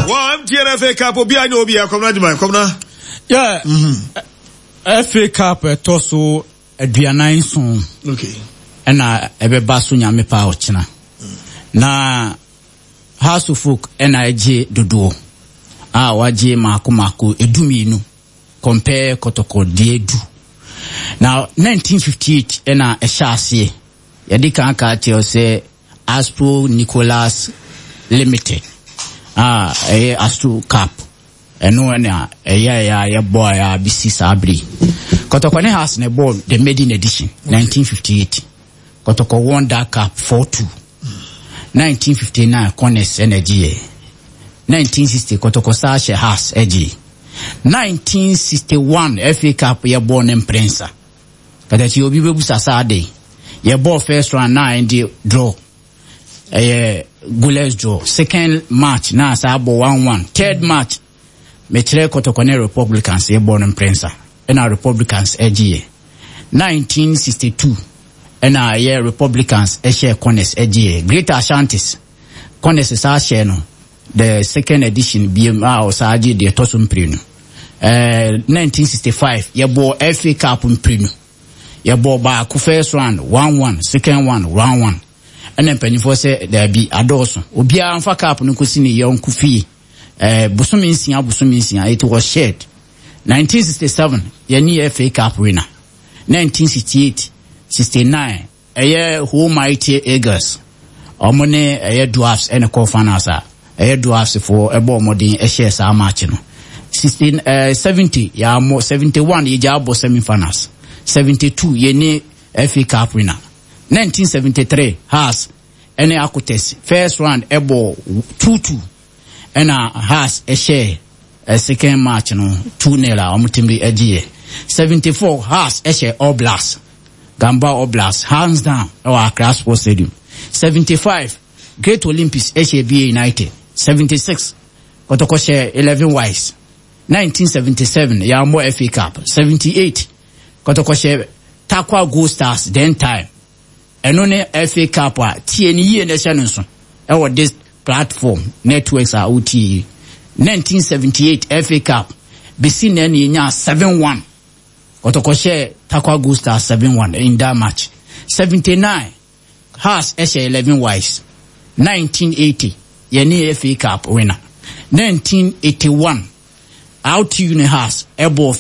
Wow, MTN FA Cup obi anyo obi akomna djuma komna. Yeah. FA Cup toso aduanan so. Okay. Ena ebeba so nyame pa ochina. Na House of Folk ena eje dodo. Waje mako eduminu compare kotoko diedu. Now 1958 ena eshase yadi kan ka tell say Astro Nicholas Limited Astro Cup eno na ya boy ya bisi sabri kotoko ne has ne ball the maiden edition 1958 kotoko won that cup 4-2 1959 Connors energy 1960 kotoko Sasha has edgy 1961 FA Cup ya born in Prince kadati obi bebusa sade ya ball first round 9 the draw goalless draw second match na sabo 1-1 third match metre kotoko ne Republicans ya born in Prince na Republicans edgy 1962 na ya Republicans share Connors edgy Greater Ashantis Connors sa share no the second edition BMA or Saji de Tosum Prino 1965 yabo FA Cup Prino yabo ba ku first round 1-1 second one round 1 and then penifo say there be adoso obi amfa cup no kosi ne yonku fie busuminsia it was shared 1967 yani FA Cup winner 1968 69 home mighty Eagles omone dwarfs and call fanasa dwarfs for ebo modern share sa match no 70 ya mo 71 ye jabo semi-finals 72 ye ni FA Cup winner 1973 has any Akutes first round ebo 2-2 ena has a share a second match no 2-0 omutimbi edie 74 has a share Oblast Gamba Oblast hands down our Accra Sports Stadium 75 Great Olympics HABA United 76 kotoko share 11 wise 1977 ya mo FA Cup 78 kotoko share Takwa Gold Stars then time eno ne FA Cup a TNE ne hye no so this platform networks are OT 1978 FA Cup bisi na ne nya 7-1 kotoko share Takwa Gold Stars 7-1 in that match 79 has 11 wise 1980 yeni FA Cup winner 1981 out Uni has able